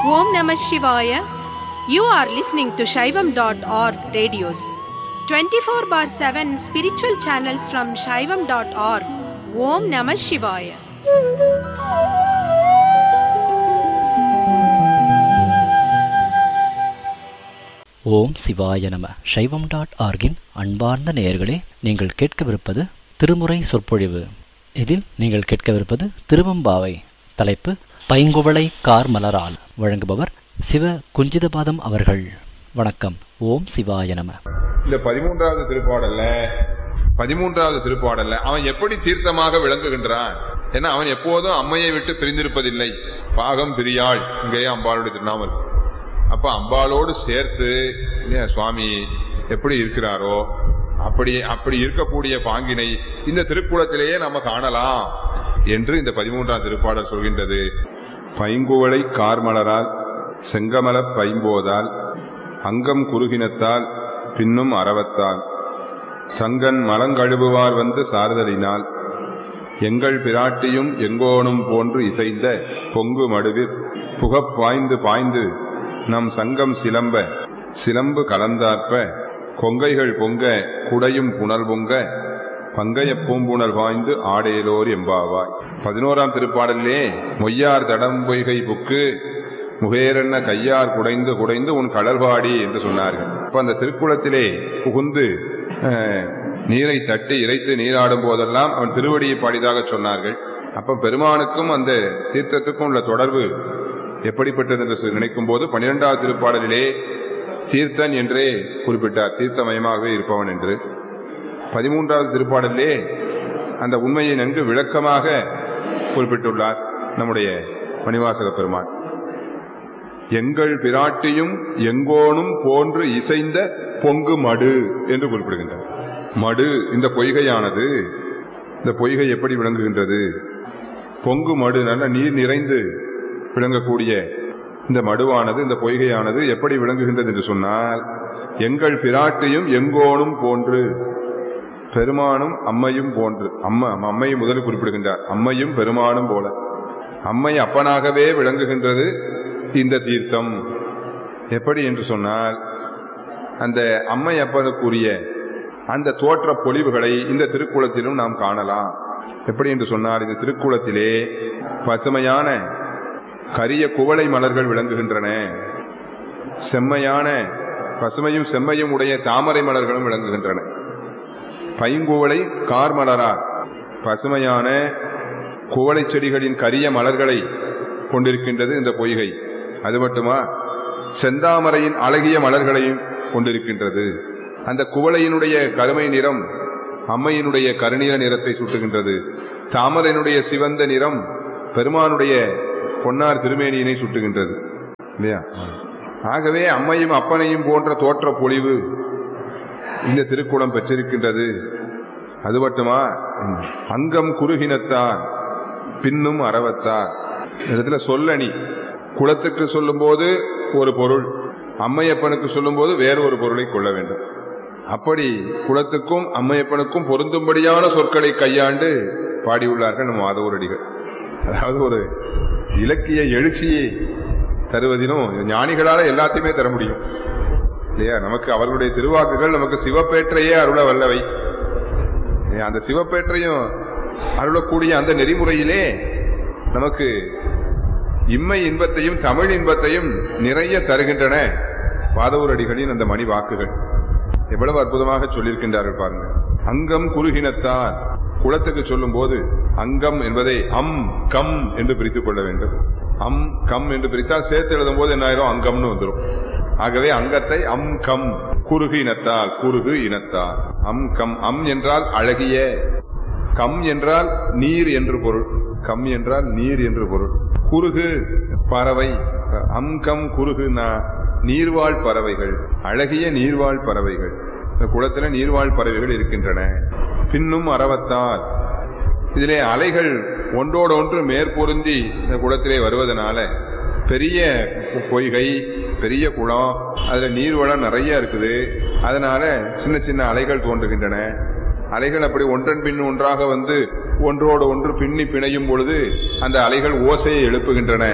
Om Namah Shivaya. You are listening to Shaivam.org radios. 24/7 spiritual channels from Shaivam.org. Om Namah Shivaya. ஓம் சிவாய நம. சைவம்.org-இன் அன்பார்ந்த நேயர்களே, நீங்கள் கேட்கவிருப்பது திருமுறை சொற்பொழிவு. இதில் நீங்கள் கேட்கவிருப்பது திருவெம்பாவை. தலைப்பு பைங்குவளை கார்மலரால். வழங்குபவர் சிவ குஞ்சிதபாதம் அவர்கள். வணக்கம். ஓம் சிவாய நம. இந்த 13வது திருப்பாடல்ல அவன் எப்படி தீர்த்தமாக விளங்குகின்றான்? ஏன்னா அவன் எப்போதும் அம்மையை விட்டு பிரிந்திருப்பதில்லை. பாகம் பிரியாள், இங்கேயே அம்பாளுடைய திருநாமம். அப்ப அம்பாளோடு சேர்த்து சுவாமி எப்படி இருக்கிறாரோ அப்படி இருக்கக்கூடிய பாங்கினை இந்த திருக்குளத்திலேயே நம்ம காணலாம் என்று இந்த 13ஆம் திருப்பாடல் சொல்கின்றது. பைங்குவளை கார்மலரால் செங்கமல பைம்போதால் அங்கம் குறுகினத்தால் பின்னும் அறவத்தால் சங்கன் மலங்கழுவுவார் வந்து சார்தலினால் எங்கள் பிராட்டியும் எங்கோனும் போன்று இசைந்த பொங்கு மடுவிற் புகப் பாய்ந்து பாய்ந்து நம் சங்கம் சிலம்பு கலந்தார்ப்ப கொங்கைகள் பொங்க குடையும் புனல் பொங்க பங்கைய பூம்புணல் பாய்ந்து ஆடேலோர் எம்பாவாய். 11ஆம் திருப்பாடலிலே மொய்யார் தடம் பொய்கை புக்கு முகேரென்ன கையார் குடைந்து குடைந்து உன் கடல்பாடி என்று சொன்னார்கள். அப்ப அந்த திருக்குளத்திலே புகுந்து நீரை தட்டி இறைத்து நீராடும் போதெல்லாம் அவன் திருவடியை பாடிதாக சொன்னார்கள். அப்ப பெருமானுக்கும் அந்த தீர்த்தத்துக்கும் உள்ள தொடர்பு எப்படிப்பட்டது என்று நினைக்கும் போது 12ஆவது திருப்பாடலிலே தீர்த்தன் என்றே குறிப்பிட்டார், தீர்த்தமயமாகவே இருப்பவன் என்று. 13ஆவது திருப்பாடலிலே அந்த உண்மையை நன்கு விளக்கமாக குறிப்பிட்டுள்ளார் நம்முடைய மணிவாசக பெருமான். எங்கள் பிராட்டியும் எங்கோனும் போன்று இசைந்த பொங்கு மடு என்று குறிப்பிடுகின்றார். மடு இந்த பொய்கையானது, இந்த பொய்கை எப்படி விளங்குகின்றது? பொங்கு மடு, நல்ல நீர் நிறைந்து விளங்கக்கூடிய இந்த மடுவானது, இந்த பொய்கையானது எப்படி விளங்குகின்றது என்று சொன்னால், எங்கள் பிராட்டியும் எங்கோனும் போன்று, பெருமானும் அம்மையும் போன்று. அம்மையை முதலில் குறிப்பிடுகின்றார். அம்மையும் பெருமானும் போல அம்மை அப்பனாகவே விளங்குகின்றது இந்த தீர்த்தம். எப்படி என்று சொன்னால், அந்த அம்மை அப்பனுக்குரிய அந்த தோற்ற பொலிவுகளை இந்த திருக்குளத்திலும் நாம் காணலாம். எப்படி என்று சொன்னால், இந்த திருக்குளத்திலே பசுமையான கரிய குவளை மலர்கள் விளங்குகின்றன. செம்மையான பசுமையும் செம்மையும் உடைய தாமரை மலர்களும் விளங்குகின்றன. பைங்குவளை கார்மலரா, பசுமையான குவளை செடிகளின் கரிய மலர்களை கொண்டிருக்கின்றது இந்த பொய்கை. அது மட்டுமா, செந்தாமரையின் அழகிய மலர்களையும் கொண்டிருக்கின்றது. அந்த குவளையினுடைய கருமை நிறம் அம்மையினுடைய கருநீல நிறத்தை சுட்டுகின்றது. தாமரையினுடைய சிவந்த நிறம் பெருமானுடைய பொன்னார் திருமேனியினை சுட்டுகின்றது இல்லையா? ஆகவே அம்மையும் அப்பனையும் போன்ற தோற்ற பொலிவு இந்த திருக்குளம் பெற்றிருக்கின்றது. அது மட்டுமா, அங்கம் குறுகினத்தான் பின்னும் அறவத்தார். இடத்துல சொல்லணி, குளத்துக்கு சொல்லும் போது ஒரு பொருள், அம்மையப்பனுக்கு சொல்லும் போது வேறு ஒரு பொருளை கொள்ள வேண்டும். அப்படி குளத்துக்கும் அம்மையப்பனுக்கும் பொருந்தும்படியான சொற்களை கையாண்டு பாடியுள்ளார்கள் நம் மாதவரடிகள். அதாவது ஒரு இலக்கிய எழுச்சியை தருவதிலும் ஞானிகளால எல்லாத்தையுமே தர முடியும் இல்லையா? நமக்கு அவர்களுடைய திருவாக்குகள் நமக்கு சிவப்பேற்றையே அருள வல்லவை. அந்த சிவப்பேற்றையும் அருளக்கூடிய அந்த நெறிமுறையிலே நமக்கு இம்மை இன்பத்தையும் தமிழ் இன்பத்தையும் நிறைய தருகின்றன மாதவரடிகளின் அந்த மணி வாக்குகள். எவ்வளவு அற்புதமாக சொல்லியிருக்கின்றார்கள் பாருங்க. அங்கம் குறுகினத்தார், குளத்துக்கு சொல்லும் போது அங்கம் என்பதை அம் கம் என்று பிரித்துக் கொள்ள வேண்டும். அம் கம் என்று பிரித்தால் சேர்த்து எழுதும் போது என்ன ஆயிரும்? அங்கம்னு வந்துடும். ஆகவே அங்கத்தை அம் கம், குறுகு இனத்தால், குறுகு இனத்தால். அம் கம், அம் என்றால் அழகிய, கம் என்றால் நீர் என்று பொருள், கம் என்றால் நீர் என்று பொருள். குறுகு பறவை, அம் கம் குறுகு நீர்வாழ் பறவைகள், அழகிய நீர்வாழ் பறவைகள். இந்த குளத்துல நீர்வாழ் பறவைகள் இருக்கின்றன. பின்னும் அறவத்தால், இதிலே அலைகள் ஒன்றோடு ஒன்று மேற்பொருந்தி இந்த குளத்திலே வருவதனால பெரிய பொய்கை, பெரிய குளம், அதுல நீர்வளம் நிறைய இருக்குது. அதனால சின்ன சின்ன அலைகள் தோன்றுகின்றன. அலைகள் அப்படி ஒன்றன் பின் ஒன்றாக வந்து ஒன்றோடு ஒன்று பின்னி பிணையும் பொழுது அந்த அலைகள் ஓசையை எழுப்புகின்றன.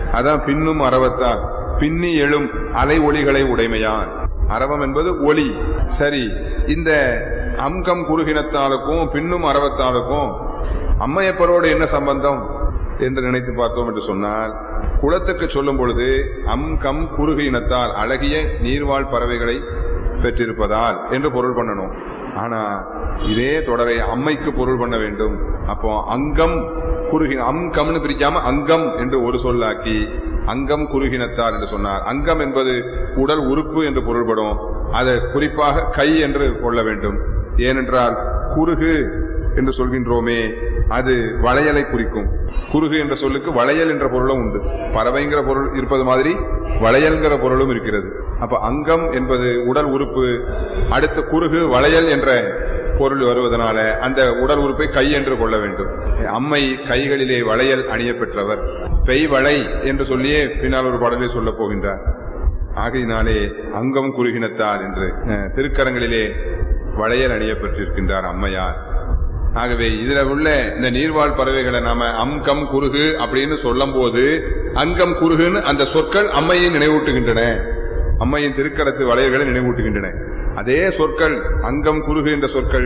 அதான் பின்னும் அரவத்தால் பின்னி எழும் அலை ஒளிகளை உடைமையான். அரவம் என்பது ஒளி. சரி, இந்த அம்கம் குறுகினத்தாலுக்கும் பின்னும் அரவத்தாலுக்கும் அம்மையப்பரோடு என்ன சம்பந்தம் என்று நினைத்து பார்த்தோம் என்று சொன்னால், குளத்துக்கு சொல்லும் பொழுது அம்கம் குறுகினத்தால் அழகிய நீர்வாழ் பறவைகளை பெற்றிருப்பதால் என்று பொருள் பண்ணணும். ஆனா இதே தொடரை அம்மைக்கு பொருள் பண்ண வேண்டும். அப்போ அங்கம் குறுகின, அம்கம்னு பிரிக்காம அங்கம் என்று ஒரு சொல்லாக்கி அங்கம் குறுகினத்தால் என்று சொன்னார். அங்கம் என்பது உடல் உறுப்பு என்று பொருள்படும். அதை குறிப்பாக கை என்று கொள்ள வேண்டும். ஏனென்றால் குறுகு என்று சொல்கின்றோமே, அது வளையலை குறிக்கும். குறுகு என்ற சொல்லுக்கு வளையல் என்ற பொருளும் உண்டு. பறவைங்கிற பொருள் இருப்பது மாதிரி வளையல்கிற பொருளும் இருக்கிறது. அப்ப அங்கம் என்பது உடல் உறுப்பு. அடுத்த குறுகு வளையல் என்ற பொருள் வருவதனால அந்த உடல் உறுப்பை கை என்று கொள்ள வேண்டும். அம்மை கைகளிலே வளையல் அணிய பெற்றவர். பெய் வளை என்று சொல்லியே பின்னால் ஒரு பாடலை சொல்ல போகின்றார். ஆகையினாலே அங்கம் குறுகினத்தார் என்று திருக்கரங்களிலே வளையல் அணிய பெற்றிருக்கின்றார் அம்மையார். ஆகவே இதுல உள்ள இந்த நீர்வாழ் பறவைகளை நாம அம்கம் குறுகு அப்படின்னு சொல்லும் போது அங்கம் குறுகுன்னு அந்த சொற்கள் அம்மையை நினைவூட்டுகின்றன. அம்மையின் திருக்கரத்து வளையல்களை நினைவூட்டுகின்றன. அதே சொற்கள் அங்கம் குறுகு என்ற சொற்கள்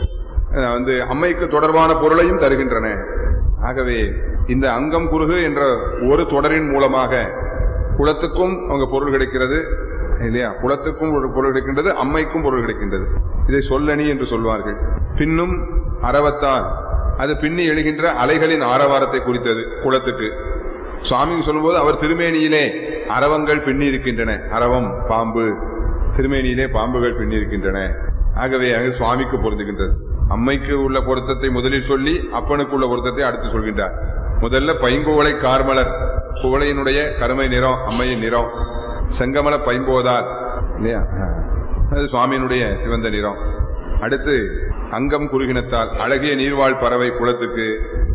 அம்மைக்கு தொடர்பான பொருளையும் தருகின்றன. ஆகவே இந்த அங்கம் குறுகு என்ற ஒரு தொடரின் மூலமாக குளத்துக்கும் அவங்க பொருள் கிடைக்கிறது இல்லையா? குளத்துக்கும் ஒரு பொருள் கிடைக்கின்றது, அம்மைக்கும் பொருள் கிடைக்கின்றது. இதை சொல்லணி என்று சொல்வார்கள். பின்னும் அரவத்தால் அது பின்னி எழுகின்ற அலைகளின் ஆரவாரத்தை குறித்தது குளத்துக்கு. சுவாமி சொல்லும்போது அவர் திருமேனியிலே அரவங்கள் பின்னி இருக்கின்றன. அரவம் பாம்பு, திருமேனியிலே பாம்புகள் பின்னி இருக்கின்றன. ஆகவே அங்கு சுவாமிக்கு பொருந்துகின்றது. அம்மைக்கு உள்ள பொருத்தத்தை முதலில் சொல்லி அப்பனுக்கு உள்ள பொருத்தத்தை அடுத்து சொல்கின்றார். முதல்ல பைங்குவளை கார்மலர், குவளையினுடைய கருமை நிறம் அம்மையின் நிறம். செங்கமல பைம்போதால் இல்லையா, அது சுவாமியினுடைய சிவந்த நிறம். அடுத்து அங்கம் குறுகினத்தால் அழகிய நீர்வாழ் பறவை குளத்துக்கு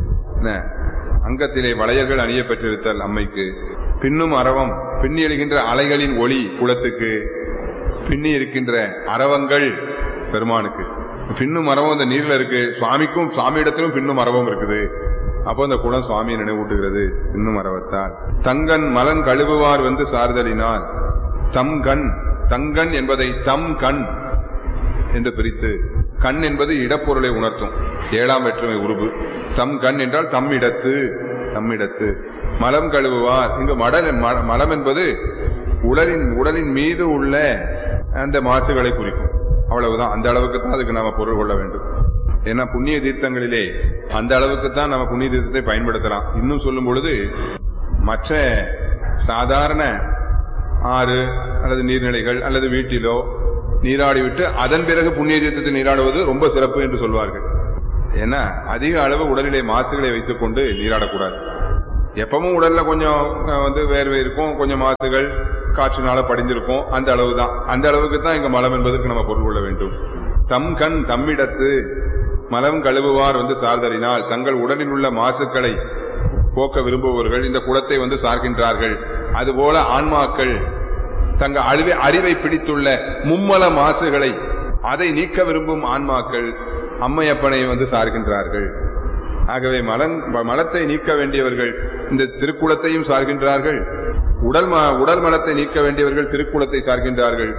அங்கத்திலே வளையல்கள் அணிய பெற்றிருத்தல் அம்மைக்கு. பின்னும் அரவம் பின்னி எழுகின்ற அலைகளின் ஒளி குளத்துக்கு. பின்னி இருக்கின்ற அரவங்கள் பெருமானுக்கு. பின்னும் அரவம் அந்த நீர்ல இருக்கு. சுவாமிக்கும் சுவாமியிடத்திலும் பின்னும் அரவம் இருக்குது. அப்போ அந்த குளம் சுவாமியை நினைவூட்டுகிறது பின்னும் அரவத்தால். தங்கன் மலன் கழுவுவார் வந்து சார்தலினால் தம் கண், தங்கன் என்பதை தம் கண் என்று பிரித்து, கண் என்பது இடப்பொருளை உணர்த்தும் 7ஆம் வேற்றுமை உருபு. தம் கண் என்றால் தம்மிடத்து, தம்மிடத்து. மலம் கழுவுவார், இங்கு மலம் என்பது உடலின் மீது உள்ள அந்த மாசுகளை குறிக்கும். அவ்வளவுதான். அந்த அளவுக்கு தான் அதுக்கு நாம பொருள் கொள்ள வேண்டும். ஏன்னா புண்ணிய தீர்த்தங்களிலே அந்த அளவுக்கு தான் நம்ம புண்ணிய தீர்த்தத்தை பயன்படுத்தலாம். இன்னும் சொல்லும் பொழுது மற்ற சாதாரண ஆறு அல்லது நீர்நிலைகள் அல்லது வீட்டிலோ நீராடிவிட்டு அதன் பிறகு புண்ணிய தீர்த்தத்தை நீராடுவது ரொம்ப சிறப்பு என்று சொல்வார்கள். ஏன்னா அதிக அளவு உடலிலே மாசுகளை வைத்துக் கொண்டு நீராடக்கூடாது. எப்பவும் உடல்ல கொஞ்சம் வேர்வை இருக்கும், கொஞ்சம் மாசுகள் காற்றுனால படிந்திருக்கும். அந்த அளவு தான். அந்த அளவுக்கு தான் இங்க மலம் என்பதற்கு நம்ம பொருள் கொள்ள வேண்டும். தம் கண் தம்மிடத்து மலம் கழுவுவார் வந்து சார்தலினால், தங்கள் உடலில் உள்ள மாசுக்களை போக்க விரும்புபவர்கள் இந்த குளத்தை வந்து சார்கின்றார்கள். அதுபோல ஆன்மாக்கள் தங்கள் அறிவை பிடித்துள்ள மும்மல மாசுகளை அதை நீக்க விரும்பும் ஆன்மாக்கள் அம்மையப்பனை வந்து சார்கின்றார்கள். ஆகவே மலத்தை நீக்க வேண்டியவர்கள் இந்த திருக்குளத்தையும் சார்கின்றார்கள். உடல் மலத்தை நீக்க வேண்டியவர்கள் திருக்குளத்தை சார்கின்றார்கள்.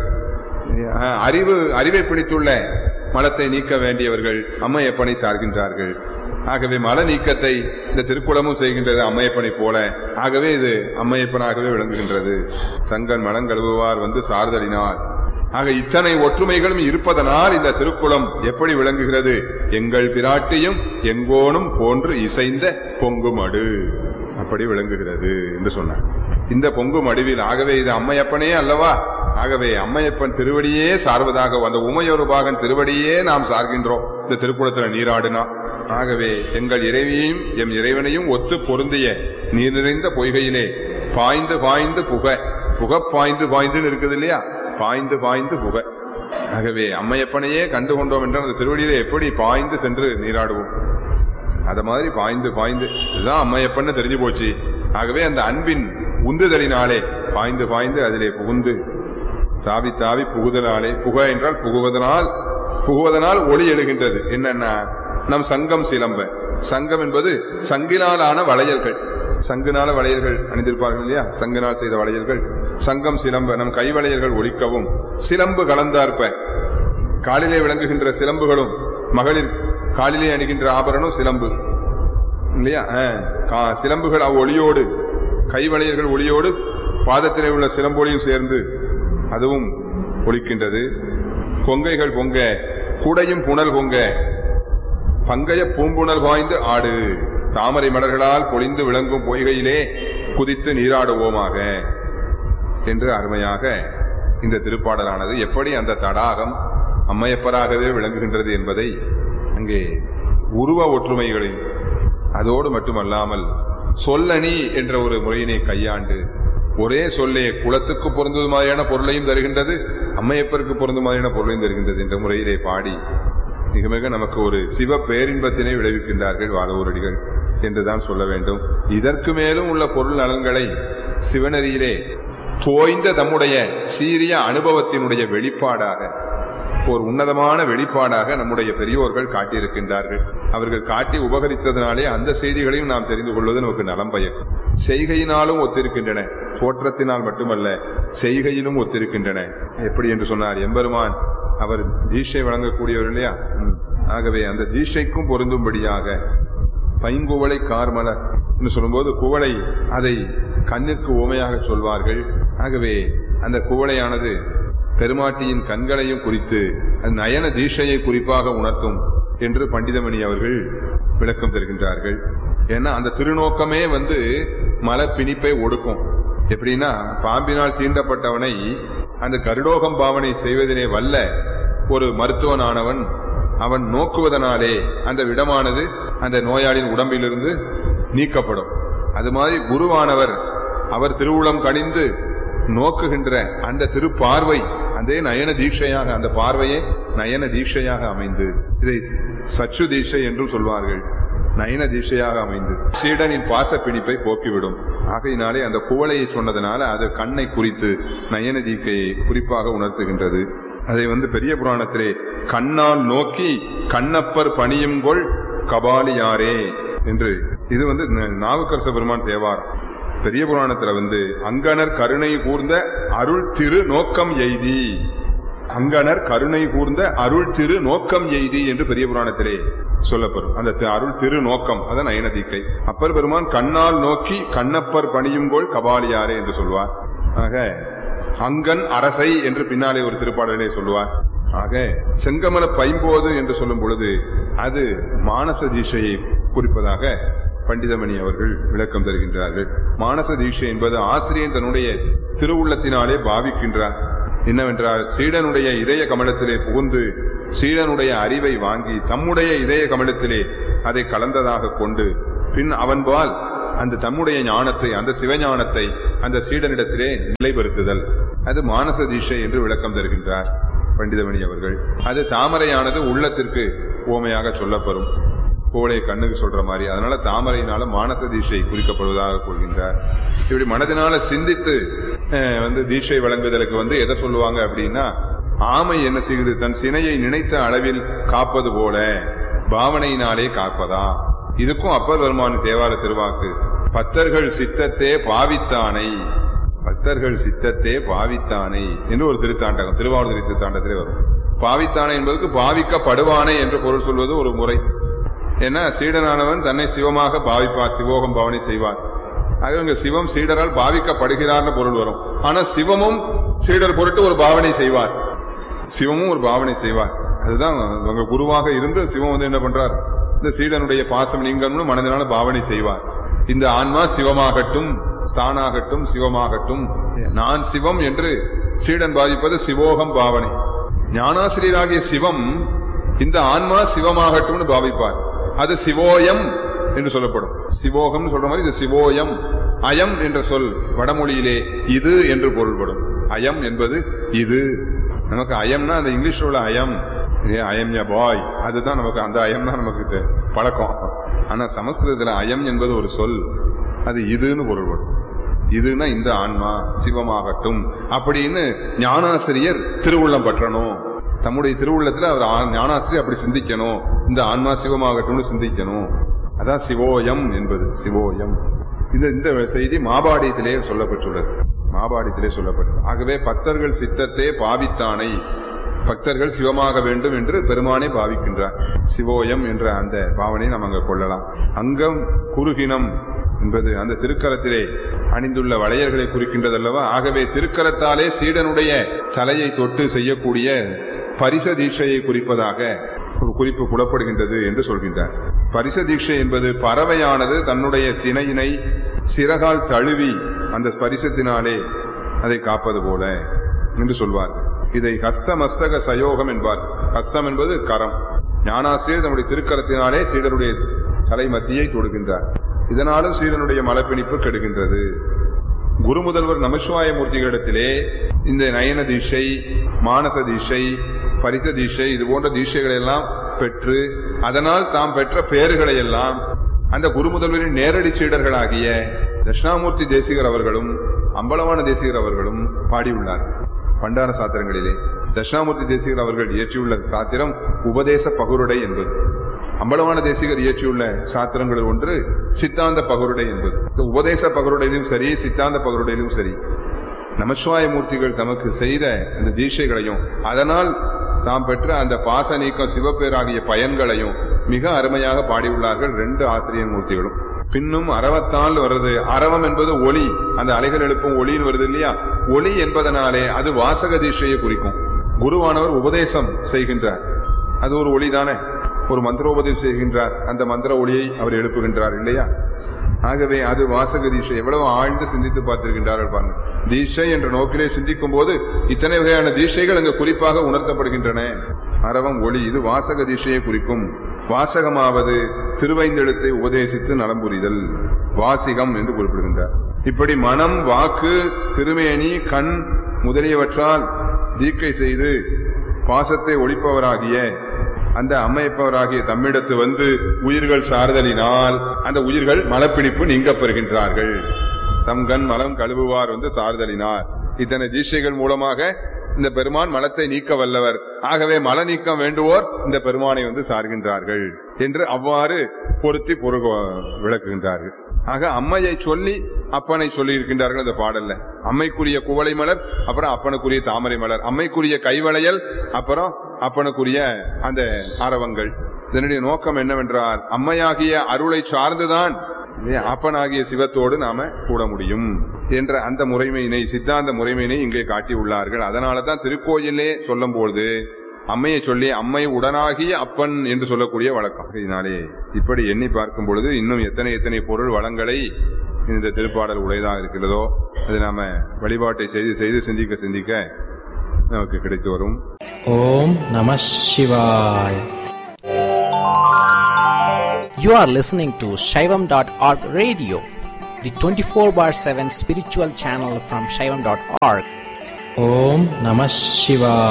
அறிவை பிடித்துள்ள மலத்தை நீக்க வேண்டியவர்கள் அம்மையப்பனை சார்கின்றார்கள். ஆகவே மல நீக்கத்தை இந்த திருக்குளமும் செய்கின்றது அம்மையப்பனை போல. ஆகவே இது அம்மையப்பனாகவே விளங்குகின்றது. தங்கன் மலங்கழுவுவார் வந்து சார்தலினார். ஆக இத்தனை ஒற்றுமைகளும் இருப்பதனால் இந்த திருக்குளம் எப்படி விளங்குகிறது? எங்கள் பிராட்டியும் எங்கோனும் போன்று இசைந்த பொங்குமடு அப்படி விளங்குகிறது என்று சொன்னார். இந்த பொங்கு மடுவில் ஆகவே இது அம்மையப்பனே அல்லவா? ஆகவே அம்மையப்பன் திருவடியே சார்வதாக அந்த உமையொரு பாகன் திருவடியே நாம் சார்கின்றோம் இந்த திருக்குளத்துல நீராடுனா. ஆகவே எங்கள் இறைவியையும் எம் இறைவனையும் ஒத்து பொருந்திய நீர் நிறைந்த பொய்கையிலே பாய்ந்து பாய்ந்து புக பாய்ந்து பாய்ந்துன்னு இருக்குது இல்லையா? பாய்ந்து பாய்ந்து புக. ஆகவே அம்மையப்பனையே கண்டு கொண்டோம் என்றால் அந்த திருவடியிலே எப்படி பாய்ந்து சென்று நீராடுவோம்? அத மாதிரி பாய்ந்து பாய்ந்து இதுதான் அம்மையப்பன்னு தெரிஞ்சு போச்சு. ஆகவே அந்த அன்பின் உந்துதலினாலே பாய்ந்து பாய்ந்து அதிலே புகுந்து தாவி தாவி புகுதலாலே, புக என்றால் புகுவதனால் ஒளி எழுகின்றது. என்னன்னா நம் சங்கம் சிலம்ப. சங்கம் என்பது சங்கிலாலான வளையல்கள். சங்குனால வளையல்கள் அணிந்திருப்பார்கள் இல்லையா, சங்குனால் செய்த வளையல்கள், சங்கம் சிலம்பு, நம் கை வளையல்கள் ஒலிக்கவும், சிலம்பு கலந்தார்ப்ப, காலிலே விளங்குகின்ற சிலம்புகளும், மகளிர் காலிலே அணிகின்ற ஆபரணம் சிலம்பு இல்லையா, சிலம்புகள் ஒளியோடு, கை வளையல்கள் ஒளியோடு பாதத்திலே உள்ள சிலம்பொலியும் சேர்ந்து அதுவும் ஒலிக்கின்றது. கொங்கைகள் பொங்க, குடையும் புனல் பொங்க, பங்கைய பூம்புணல் வாய்ந்து ஆடு, தாமரை மலர்களால் பொழிந்து விளங்கும் பொய்கையிலே குதித்து நீராடுவோமாக என்று அருமையாக இந்த திருப்பாடலானது எப்படி அந்த தடாகம் அம்மையப்பராகவே விளங்குகின்றது என்பதை அங்கே உருவ ஒற்றுமைகளில், அதோடு மட்டுமல்லாமல் சொல்லணி என்ற ஒரு முறையினை கையாண்டு ஒரே சொல்லே குலத்துக்கு பொருந்துமாயான பொருளையும் தருகின்றது, அம்மையப்பருக்கு பொருந்துமாயான பொருளையும் தருகின்றது என்ற முறையிலே பாடி மிக மிக நமக்கு ஒரு சிவ பேரின்பத்தினை விளைவிக்கின்றார்கள் வாதவூரடிகள் என்றுதான் சொல்ல வேண்டும். இதற்கு மேலும் உள்ள பொருள் நலன்களை சிவநெறியிலே தோய்ந்த தம்முடைய சீரிய அனுபவத்தினுடைய வெளிப்பாடாக, ஒரு உன்னதமான வெளிப்பாடாக நம்முடைய பெரியோர்கள் காட்டியிருக்கின்றார்கள். அவர்கள் காட்டி உபகரித்ததனாலே அந்த செய்திகளையும் நாம் தெரிந்து கொள்வது நமக்கு நலம் பயக்கும். செய்கையினாலும் ஒத்திருக்கின்றன, தோற்றத்தினால் மட்டுமல்ல செய்கையிலும் ஒத்திருக்கின்றன. எப்படி என்று சொன்னார் எம்பெருமான், அவர் தீட்சை வழங்கக்கூடியவர் இல்லையா, ஆகவே அந்த தீட்சைக்கும் பொருந்தும்படியாக பைங்குவளை கார்மலர் என்று சொல்லும்போது குவளை அதை கண்ணிற்கு உவமையாக சொல்வார்கள். ஆகவே அந்த குவளையானது பெருமாட்டியின் கண்களையும் குறித்து நயன தீட்சையை குறிப்பாக உணர்த்தும் என்று பண்டிதமணி அவர்கள் விளக்கம் தருகின்றார்கள். ஏன்னா அந்த திருநோக்கமே மலப்பிணிப்பை ஒடுக்கும். எப்படின்னா, பாம்பினால் தீண்டப்பட்டவனை அந்த கருடோகம் பாவனை செய்வதனே வல்ல ஒரு மருத்துவனானவன் அவன் நோக்குவதனாலே அந்த விடமானது அந்த நோயாளியின் உடம்பிலிருந்து நீக்கப்படும். அது மாதிரி குருவானவர் அவர் திருவுளம் கணிந்து நோக்குகின்ற அந்த திருப்பார்வை அதே நயன தீட்சையாக, அந்த பார்வையே நயன தீட்சையாக அமைந்து, இதை சச்சு தீட்சை என்றும் சொல்வார்கள், நயன தீட்சையாக அமைந்து சீடனின் பாச பிணிப்பை போக்கிவிடும். ஆகையினாலே அந்த குவளையை சொன்னதனால அது கண்ணை குறித்து நயன தீட்சையை குறிப்பாக உணர்த்துகின்றது. அதை பெரிய புராணத்திலே கண்ணால் நோக்கி கண்ணப்பர் பணியுங்கொள் கபாலியாரே என்று, இது நாவுக்கரச பெருமான் தேவாரம். பெரிய புராணத்துல அங்கனர் கருணை கூர்ந்த அருள் திரு நோக்கம் எய்தி, அங்கனர் கருணை கூர்ந்த அருள் திரு நோக்கம் எய்தி என்று பெரிய புராணத்திலே சொல்லப்படும். அந்த அருள் திரு நோக்கம் அதான் நயன தீக்கை. அப்பர் பெருமான் கண்ணால் நோக்கி கண்ணப்பர் பணியுங்கோள் கபாலியாரே என்று சொல்வார். ஆக அங்கன் அரசை என்று பின்னாலே ஒரு திருப்பாடலே சொல்லுவார். ஆக செங்கமல பைம்போது என்று சொல்லும் பொழுது அது மானச தீட்சையை குறிப்பதாக பண்டிதமணி அவர்கள் விளக்கம் தருகின்றார்கள். மானச தீட்சை என்பது ஆசிரியன் தன்னுடைய திருவுள்ளத்தினாலே பாவிக்கின்றார். என்னவென்றால், சீடனுடைய இதய கமலத்திலே புகுந்து சீடனுடைய அறிவை வாங்கி தம்முடைய இதய கமலத்திலே அதை கலந்ததாக கொண்டு பின் அவன்பால் அந்த தம்முடைய ஞானத்தை, அந்த சிவஞானத்தை அந்த சீடனிடத்திலே நிலைபெறுத்துதல், அது மானச தீட்சை என்று விளக்கம் தருகின்றார் பண்டிதமணி அவர்கள். அது தாமரையானது உள்ளத்திற்கு ஓமையாக சொல்லப்படும், கோளை கண்ணுக்கு சொல்ற மாதிரி. அதனால தாமரையினால மானச தீட்சை குறிக்கப்படுவதாக கொள்கின்றார். இப்படி மனதினால சிந்தித்து தீட்சை வழங்குதலுக்கு எதை சொல்லுவாங்க அப்படின்னா, ஆமை என்ன செய்யுது, தன் சினையை நினைத்த அளவில் காப்பது போல பாவனையினாலே காப்பதா. இதுக்கும் அப்பர் பெருமான் தேவார திருவாக்கு, பத்தர்கள் சித்தத்தே பாவித்தானை, பக்தர்கள் சித்தத்தே பாவித்தானை என்று ஒரு திருத்தாண்டகம் திருவாவூர் திருத்தாண்டத்திலே வரும். பாவித்தானை என்பதற்கு பாவிக்கப்படுவானை என்று பொருள் சொல்வது ஒரு முறை. ஏன்னா சீடனானவன் தன்னை சிவமாக பாவிப்பார், சிவோகம் பாவனை செய்வார். ஆக இங்க சிவம் சீடரால் பாவிக்கப்படுகிறார்னு பொருள் வரும். ஆனா சிவமும் சீடர் பொருட்டு ஒரு பாவனை செய்வார், சிவமும் ஒரு பாவனை செய்வார். அதுதான் உங்க குருவாக இருந்து சிவம் என்ன பண்றார், இந்த சீடனுடைய பாசம் நீங்கணும்னு மனதினால பாவனை செய்வார். இந்த ஆன்மா சிவமாகட்டும், தானாகட்டும், சிவமாகட்டும், நான் சிவம் என்று சீடன் பாதிப்பது சிவோகம் பாவனை. ஞானாசிரியராகிய சிவம் இந்த ஆன்மா சிவமாகட்டும்னு பாவிப்பார். அது சிவோயம் என்று சொல்லப்படும். சிவோகம் சொல்ற மாதிரி இது சிவோயம். அயம் என்ற சொல் வடமொழியிலே இது என்று பொருள்படும். அயம் என்பது இது. நமக்கு அயம்னா அந்த இங்கிலீஷ்ல உள்ள அயம், அயம் ய பாய், அதுதான் நமக்கு, அந்த அயம் தான் நமக்கு பழக்கம். ஆனா சமஸ்கிருதத்துல அயம் என்பது ஒரு சொல், அது இதுன்னு பொருள்படும். இதுன்னா இந்த ஆன்மா சிவமாகட்டும் அப்படின்னு ஞானாசிரியர் திருவுள்ளம் பற்றணும். தம்முடைய திருவுள்ளத்துல அவர் ஞானாசிரியர் அப்படி சிந்திக்கணும், இந்த ஆன்மா சிவமாகட்டும்னு சிந்திக்கணும். அதான் சிவோயம் என்பது. சிவோயம் இந்த செய்தி மாபாடியத்திலே சொல்லப்பட்டுள்ளது. மாபாடியத்திலே சொல்லப்பட்டது. ஆகவே பக்தர்கள் சித்தத்தே பாவித்தானை, பக்தர்கள் சிவமாக வேண்டும் என்று பெருமானே பாவிக்கின்றார். சிவோயம் என்ற அந்த பாவனை நாம் அங்க கொள்ளலாம். அங்கம் குறுகினம் என்பது அந்த திருக்கரத்திலே அணிந்துள்ள வளையல்களை குறிக்கின்றதல்லவா. ஆகவே திருக்கரத்தாலே சீடனுடைய தலையை தொட்டு செய்யக்கூடிய பரிச தீட்சையை குறிப்பதாக ஒரு குறிப்பு புலப்படுகின்றது என்று சொல்கின்றார். பரிச தீட்சை என்பது பறவையானது தன்னுடைய சினையினை சிறகால் தழுவி அந்த ஸ்பரிசத்தினாலே அதை காப்பது போல என்று சொல்வார்கள். இதை ஹஸ்தமஸ்தக சயோகம் என்பார். ஹஸ்தம் என்பது கரம். ஞானாசிரியர் தன்னுடைய திருக்கரத்தினாலே சீடருடைய தலை மத்தியை தொடுகின்றார். இதனாலும் சீடனுடைய மலப்பிணிப்பு கெடுகின்றது. குரு முதல்வர் நமசிவாய மூர்த்திகளிடத்திலே இந்த நயன தீட்சை, மானச தீட்சை, பரிச தீட்சை இது போன்ற தீட்சைகளை எல்லாம் பெற்று அதனால் தாம் பெற்ற பெயர்களை எல்லாம் அந்த குரு முதல்வரின் நேரடி சீடர்களாகிய தட்சிணாமூர்த்தி தேசிகர் அவர்களும் அம்பலவான தேசிகர் அவர்களும் பாடியுள்ளார். பண்டார சாத்திரங்களிலே தட்சிணாமூர்த்தி தேசிகர் அவர்கள் இயற்றியுள்ள சாத்திரம் உபதேச பகுருடை என்பது. அம்பலவான தேசிகர் இயற்றியுள்ள சாத்திரங்களில் ஒன்று சித்தாந்த பகுருடை என்பது. உபதேச பகுருடையிலும் சரி, சித்தாந்த பகுருடையிலும் சரி, நமசிவாய மூர்த்திகள் தமக்கு செய்த அந்த தீட்சைகளையும் அதனால் தாம் பெற்ற அந்த பாச நீக்கம் சிவப்பேராகிய பயன்களையும் மிக அருமையாக பாடியுள்ளார்கள் ரெண்டு ஆசிரியர் மூர்த்திகளும். பின்னும் அறவத்தால் வருது. அறவம் என்பது ஒளி, அந்த அலைகள் எழுப்பும் ஒளின்னு வருது இல்லையா. ஒளி என்பதனாலே அது வாசக தீட்சையை குறிக்கும். குருவானவர் உபதேசம் செய்கின்றார், அது ஒரு ஒளி தானே. ஒரு மந்திரோபதேசம் செய்கின்றார், அந்த மந்திர ஒளியை அவர் எழுப்புகின்றார் இல்லையா. ஆகவே அது வாசக தீட்சை. எவ்வளவு ஆழ்ந்து சிந்தித்து பார்த்திருக்கின்றார்கள் பாருங்க. தீட்சை என்ற நோக்கிலே சிந்திக்கும் போது இத்தனை வகையான தீட்சைகள் அங்கு குறிப்பாக உணர்த்தப்படுகின்றன. அறவம் ஒளி, இது வாசக தீட்சையை குறிக்கும். வாசகமாவது திருவைந்தெழுத்தை உபதேசித்து நலம்புரிதல், வாசிகம் என்று குறிப்பிடுகின்றார். இப்படி மனம், வாக்கு, திருமேனி, கண் முதலியவற்றால் தீட்சை செய்து பாசத்தை ஒழிப்பவராகிய அந்த அம்மையப்பவராகிய தம்மிடத்து வந்து உயிர்கள் சார்தலினால் அந்த உயிர்கள் மலப்பிடிப்பு நீங்க பெறுகின்றார்கள். தம் கண் மலம் கழுவுவார் வந்து சார்தலினார். இத்தனை தீட்சைகள் மூலமாக இந்த பெருமான் மலத்தை நீக்க வல்லவர். ஆகவே மல நீக்கம் வேண்டுவோர் இந்த பெருமானை வந்து சார்கின்றார்கள் என்று அவ்வாறு பொருத்தி விளக்குகின்றார்கள். ஆக அம்மையை சொல்லி அப்பனை சொல்லி இருக்கின்றார்கள் அந்த பாடல்ல. அம்மைக்குரிய குவளை மலர், அப்புறம் அப்பனுக்குரிய தாமரை மலர். அம்மைக்குரிய கைவளையல், அப்புறம் அப்பனுக்குரிய அந்த ஆரவங்கள். இதனுடைய நோக்கம் என்னவென்றால் அம்மையாகிய அருளை சார்ந்துதான் அப்பனாகிய சிவத்தோடு நாம கூட முடியும் என்ற அந்த முறைமையினை, சித்தாந்த முறைமையினை இங்கே காட்டியுள்ளார்கள். அதனாலதான் திருக்கோயிலே சொல்லும் பொழுது அம்மையை சொல்லி அம்மை உடனாகிய அப்பன் என்று சொல்லக்கூடிய வழக்கம். இதனாலே இப்படி எண்ணி பார்க்கும் பொழுது இன்னும் எத்தனை எத்தனை பொருள் வளங்களை இந்த திருப்பாடல் உடையதாக இருக்கிறதோ அது நாம வழிபாட்டை செய்து செய்து சிந்திக்க சிந்திக்க நமக்கு கிடைத்து வரும். ஓம் நம சிவாய. You are listening to Shaivam.org radio, the 24/7 spiritual channel from Shaivam.org. Om Namah Shivaya.